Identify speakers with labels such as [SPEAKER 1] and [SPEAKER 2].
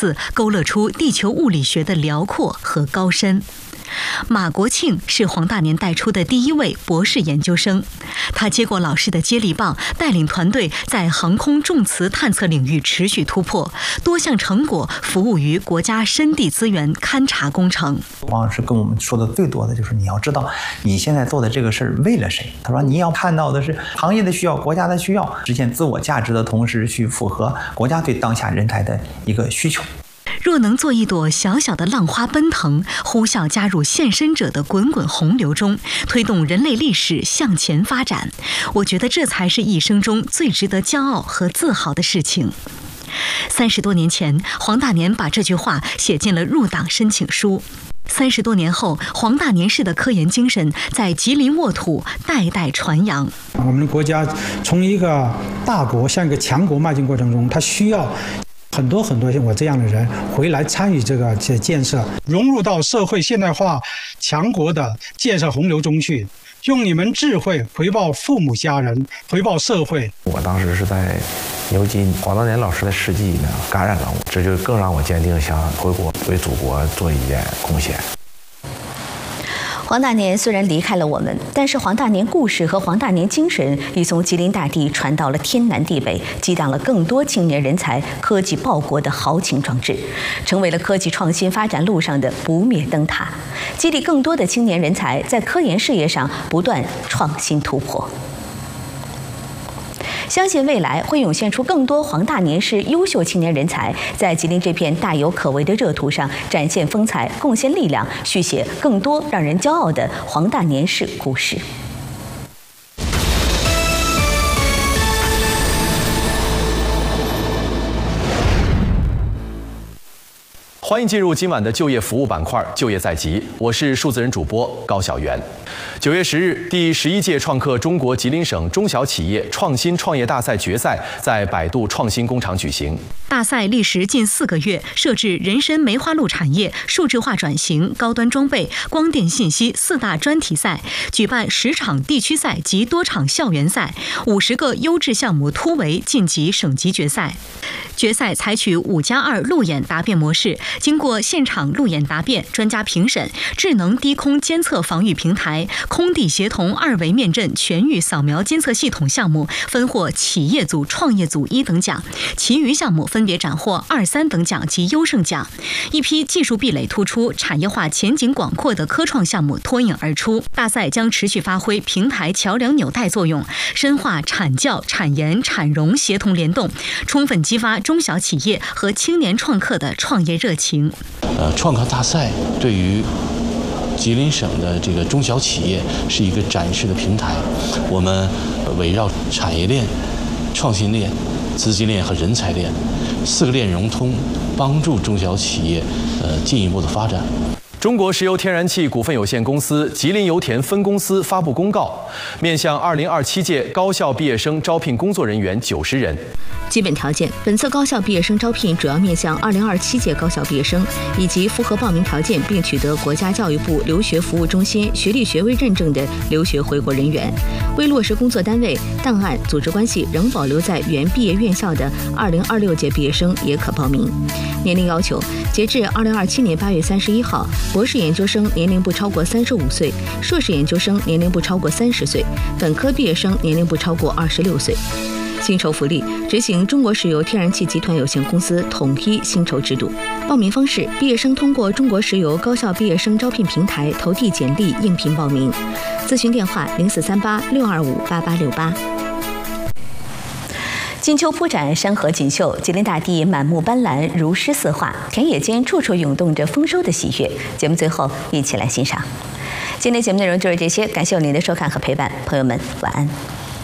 [SPEAKER 1] 字勾勒出地球物理学的辽阔和高深。马国庆是黄大年带出的第一位博士研究生，他接过老师的接力棒，带领团队在航空重磁探测领域持续突破，多项成果服务于国家深地资源勘察工程。
[SPEAKER 2] 黄老师跟我们说的最多的就是你要知道你现在做的这个事儿为了谁。他说你要看到的是行业的需要、国家的需要，实现自我价值的同时去符合国家对当下人才的一个需求。
[SPEAKER 1] 若能做一朵小小的浪花奔腾，呼啸加入献身者的滚滚洪流中，推动人类历史向前发展，我觉得这才是一生中最值得骄傲和自豪的事情。30多年前，黄大年把这句话写进了入党申请书。30多年后，黄大年式的科研精神在吉林沃土代代传扬。
[SPEAKER 3] 我们国家从一个大国向一个强国迈进过程中，它需要很多像我这样的人回来参与这建设，融入到社会现代化强国的建设洪流中去，用你们智慧回报父母家人，回报社会。
[SPEAKER 4] 我当时是在牛津，黄大年老师的事迹呢感染了我，这就更让我坚定想回国为祖国做一件贡献。
[SPEAKER 5] 黄大年虽然离开了我们，但是黄大年故事和黄大年精神已从吉林大地传到了天南地北，激荡了更多青年人才科技报国的豪情壮志，成为了科技创新发展路上的不灭灯塔，激励更多的青年人才在科研事业上不断创新突破。相信未来会涌现出更多黄大年式优秀青年人才，在吉林这片大有可为的热土上展现风采、贡献力量，续写更多让人骄傲的黄大年式故事。
[SPEAKER 6] 欢迎进入今晚的就业服务板块，就业在即，我是数字人主播高晓元。9月10日，第11届创客中国吉林省中小企业创新创业大赛决赛在百度创新工厂举行。
[SPEAKER 1] 大赛历时近4个月，设置人参梅花鹿产业、数字化转型、高端装备、光电信息4大专题赛，举办10场地区赛及多场校园赛，50个优质项目突围晋级省级决赛。决赛采取5+2路演答辩模式，经过现场路演答辩、专家评审、智能低空监测防御平台、空地协同2维面阵全域扫描监测系统项目，分获企业组、创业组1等奖，其余项目分别斩获2、3等奖及优胜奖。一批技术壁垒突出、产业化前景广阔的科创项目脱颖而出。大赛将持续发挥平台桥梁纽带作用，深化产教、产研、产融协同联动，充分激发中小企业和青年创客的创业热情。
[SPEAKER 7] 创客大赛对于吉林省的这个中小企业是一个展示的平台，我们围绕产业链、创新链、资金链和人才链4个链融通，帮助中小企业进一步的发展。
[SPEAKER 6] 中国石油天然气股份有限公司吉林油田分公司发布公告，面向2027届高校毕业生招聘工作人员90人。
[SPEAKER 5] 基本条件：本次高校毕业生招聘主要面向2027届高校毕业生以及符合报名条件并取得国家教育部留学服务中心学历学位认证的留学回国人员。未落实工作单位、档案、组织关系仍保留在原毕业院校的2026届毕业生也可报名。年龄要求：截至2027年8月31号，博士研究生年龄不超过35岁，硕士研究生年龄不超过30岁，本科毕业生年龄不超过26岁。薪酬福利执行中国石油天然气集团有限公司统一薪酬制度。报名方式：毕业生通过中国石油高校毕业生招聘平台投递简历应聘报名。咨询电话0438-625-8868。金秋铺展，山河锦绣，吉林大地满目斑斓，如诗似画，田野间处处涌动着丰收的喜悦。节目最后一起来欣赏。今天节目内容就是这些，感谢您的收看和陪伴，朋友们晚安。